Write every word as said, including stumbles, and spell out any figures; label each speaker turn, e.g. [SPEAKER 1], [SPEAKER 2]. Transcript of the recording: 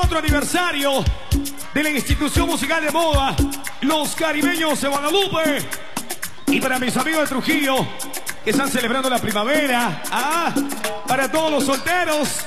[SPEAKER 1] cuatro aniversario de la institución musical de moda Los Caribeños de Guadalupe. Y para mis amigos de Trujillo que están celebrando la primavera. Ah, para todos los solteros